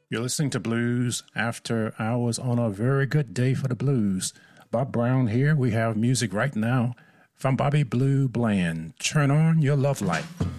You're listening to Blues After Hours on a very good day for the blues. Bob Brown here. We have music right now from Bobby Blue Bland. Turn on your love light.